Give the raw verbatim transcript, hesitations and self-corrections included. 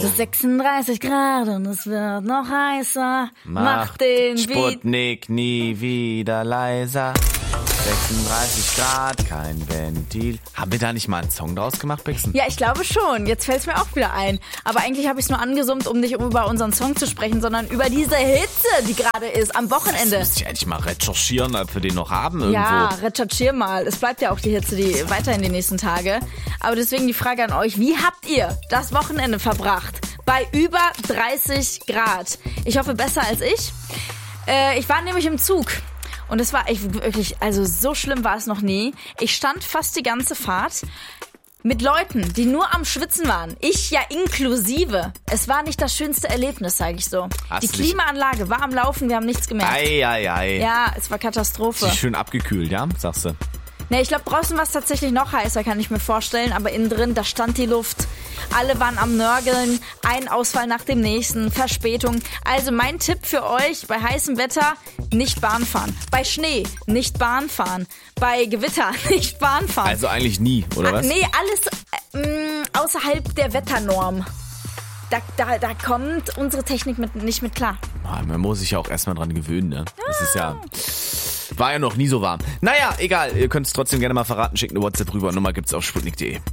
Es ist sechsunddreißig Grad und es wird noch heißer. Mach, Mach den Sputnik nie wieder leiser. sechsunddreißig Grad, kein Ventil. Haben wir da nicht mal einen Song draus gemacht, Bixen? Ja, ich glaube schon. Jetzt fällt es mir auch wieder ein. Aber eigentlich habe ich es nur angesummt, um nicht über unseren Song zu sprechen, sondern über diese Hitze, die gerade ist, am Wochenende. Das müsste ich eigentlich mal recherchieren, ob wir den noch haben irgendwo. Ja, recherchier mal. Es bleibt ja auch die Hitze die weiterhin die nächsten Tage. Aber deswegen die Frage an euch, wie habt ihr das Wochenende verbracht? Bei über dreißig Grad. Ich hoffe, besser als ich. Äh, ich war nämlich im Zug. Und es war echt wirklich, also so schlimm war es noch nie. Ich stand fast die ganze Fahrt mit Leuten, die nur am Schwitzen waren. Ich ja inklusive. Es war nicht das schönste Erlebnis, sage ich so. Hast die Klimaanlage war am Laufen, wir haben nichts gemerkt. Ei, ei, ei. Ja, es war Katastrophe. Ist schön abgekühlt, ja, sagst du? Ne, ich glaube, draußen war es tatsächlich noch heißer, kann ich mir vorstellen. Aber innen drin, da stand die Luft. Alle waren am Nörgeln. Ein Ausfall nach dem nächsten. Verspätung. Also mein Tipp für euch, bei heißem Wetter nicht Bahn fahren. Bei Schnee nicht Bahn fahren. Bei Gewitter nicht Bahn fahren. Also eigentlich nie, oder ah, was? Nee, alles äh, außerhalb der Wetternorm. Da, da, da kommt unsere Technik mit, nicht mit klar. Man muss sich ja auch erstmal dran gewöhnen, ne? Das ist ja... War ja noch nie so warm. Naja, egal. Ihr könnt es trotzdem gerne mal verraten. Schickt eine WhatsApp rüber. Nummer gibt's auf sputnik punkt de.